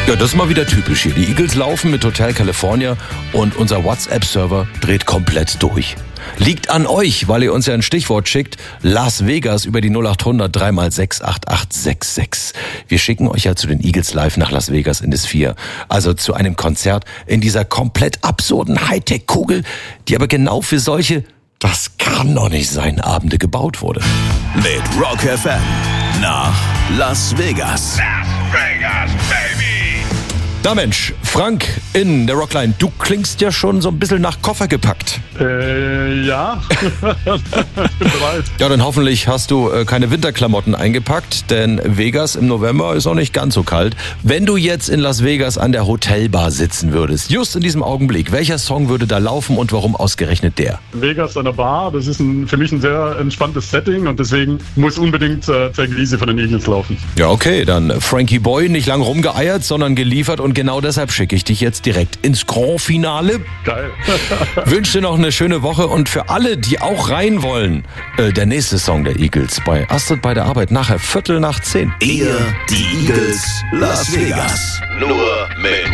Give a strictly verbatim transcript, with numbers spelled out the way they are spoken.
Ja, das ist mal wieder typisch hier. Die Eagles laufen mit Hotel California und unser WhatsApp-Server dreht komplett durch. Liegt an euch, weil ihr uns ja ein Stichwort schickt. Las Vegas über die null acht hundert drei mal sechs acht acht sechs sechs. Wir schicken euch ja zu den Eagles live nach Las Vegas in das vier. Also zu einem Konzert in dieser komplett absurden Hightech-Kugel, die aber genau für solche, das kann doch nicht sein, Abende gebaut wurde. Mit Rock F M nach Las Vegas. Las Vegas, baby! Na Mensch, Frank in der Rockline, du klingst ja schon so ein bisschen nach Koffer gepackt. Äh, ja. Ich bin bereit. Ja, dann hoffentlich hast du äh, keine Winterklamotten eingepackt, denn Vegas im November ist auch nicht ganz so kalt. Wenn du jetzt in Las Vegas an der Hotelbar sitzen würdest, just in diesem Augenblick, welcher Song würde da laufen und warum ausgerechnet der? Vegas an der Bar, das ist ein, für mich ein sehr entspanntes Setting und deswegen muss unbedingt äh, Tranquility von den Eagles laufen. Ja, okay, dann Frankie Boy, nicht lang rumgeeiert, sondern geliefert und genau deshalb schicke ich dich jetzt direkt ins Grand Finale. Geil. Wünsche dir noch eine schöne Woche und für alle, die auch rein wollen, äh, der nächste Song der Eagles bei Astrid bei der Arbeit nachher Viertel nach zehn. Ihr, die Eagles, Las Vegas. Nur mit